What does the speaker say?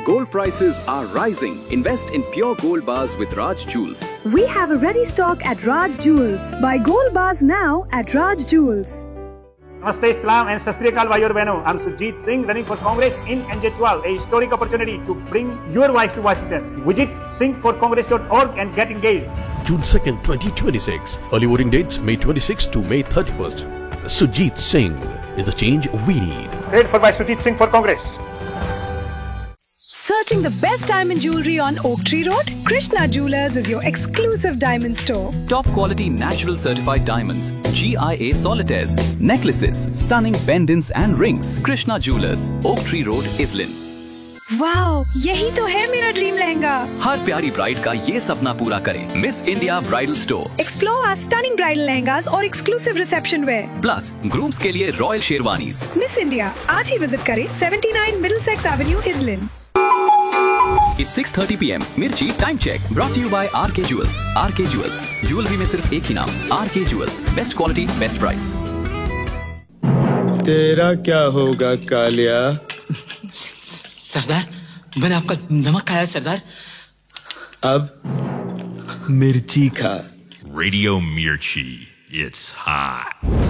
Gold prices are rising. Invest in pure gold bars with Raj Jewels. We have a ready stock at Raj Jewels. Buy gold bars now at Raj Jewels. Namaste, Islam and Shastri Akal Bhaiyo Behno. I'm Sujit Singh, running for Congress in NJ12, a historic opportunity to bring your voice to Washington. Visit singforcongress.org and get engaged. June 2nd, 2026. Early voting dates May 26th to May 31st. Sujit Singh is the change we need. Paid for by Sujit Singh for Congress. Searching the best diamond jewelry on Oak Tree Road? Krishna Jewelers is your exclusive diamond store. Top quality natural certified diamonds, GIA solitaires, necklaces, stunning pendants and rings. Krishna Jewelers, Oak Tree Road, Islin. Wow, यही तो है मेरा dream lehenga. हर प्यारी bride का ये सपना पूरा करें। Miss India bridal store. Explore our stunning bridal lehengas और exclusive reception wear. Plus grooms के लिए रॉयल शेरवानीज। Miss India, आज ही विजिट करें 79 Middlesex Avenue, Islin. It's 6:30 PM. Mirchi time check. Brought to you by RK Jewels. RK Jewels. Jewelry में सिर्फ एक ही नाम। RK Jewels. Best quality, best price. तेरा क्या होगा कालिया? सरदार, मैंने आपका नमक खाया सरदार। अब मिर्ची खा। Radio Mirchi. It's hot.